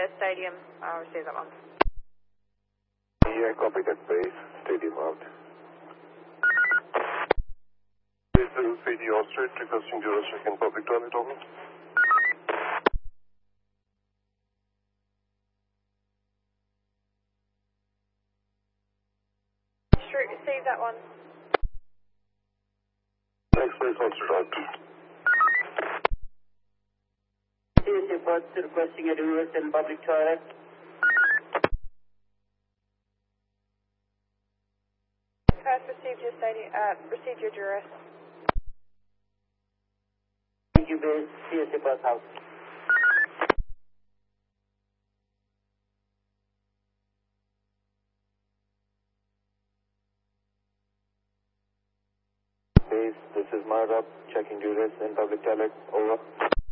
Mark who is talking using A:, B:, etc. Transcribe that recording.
A: Stadium, receive that one.
B: Yeah, copy that base. Stadium out.
C: This is PD Austrade, requesting Juris check in public toilet, over.
A: Street, receive that one.
C: Next base Austrade out.
D: CSA bus requesting a Juris in public toilet.
A: Pass, received your stadium, received your Juris.
D: Thank you, base. CSA bus out.
B: Base, this is Marduk, checking Juris in public toilet, over.